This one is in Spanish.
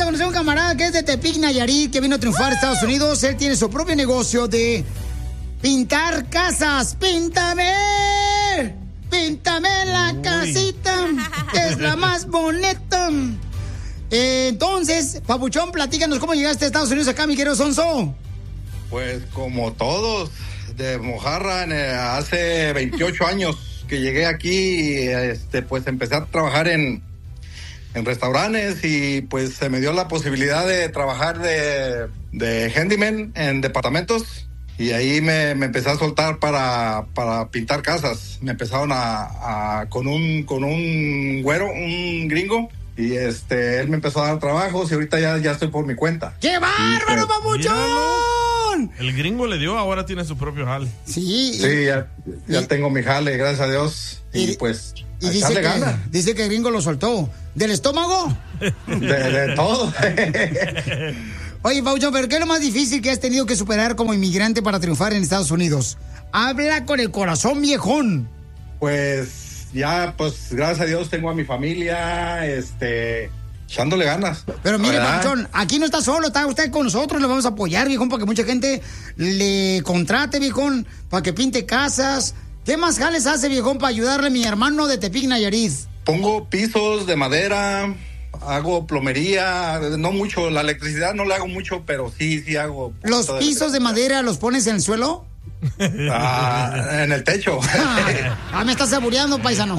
a conocer a un camarada que es de Tepic, Nayarit, que vino a triunfar a Estados Unidos. Él tiene su propio negocio de pintar casas. ¡Píntame! ¡Píntame la casita! ¡Es la más bonita! Entonces, Papuchón, platícanos cómo llegaste a Estados Unidos acá, mi querido Sonso. Pues como todos, de mojarra, hace 28 años que llegué aquí, pues empecé a trabajar en restaurantes y pues se me dio la posibilidad de trabajar de handyman en departamentos y ahí me empecé a soltar para pintar casas. Me empezaron con un güero, un gringo. Y él me empezó a dar trabajos y ahorita ya estoy por mi cuenta. ¡Qué bárbaro, Papuchón! El gringo le dio, ahora tiene su propio jale. Sí. Sí, ya tengo mi jale, gracias a Dios. Y pues, y dice que el gringo lo soltó. ¿Del estómago? De todo. Oye, Papuchón, ¿pero qué es lo más difícil que has tenido que superar como inmigrante para triunfar en Estados Unidos? Habla con el corazón, viejón. Pues... ya, pues, gracias a Dios tengo a mi familia, echándole ganas. Pero mire, Papuchón, aquí no está solo, está usted con nosotros, le vamos a apoyar, viejón, para que mucha gente le contrate, viejón, para que pinte casas. ¿Qué más jales hace, viejón, para ayudarle a mi hermano de Tepic, Nayarit? Pongo pisos de madera, hago plomería, no mucho, la electricidad no le hago mucho, pero sí hago. ¿Los pisos de madera los pones en el suelo? En el techo. Me estás saboreando, paisano.